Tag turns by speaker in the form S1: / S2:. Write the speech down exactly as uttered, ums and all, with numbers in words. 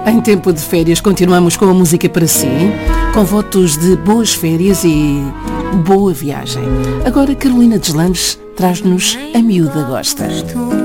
S1: Em tempo de férias continuamos com a música para si, com votos de boas férias e boa viagem. Agora Carolina Deslandes traz-nos A Miúda Gosta.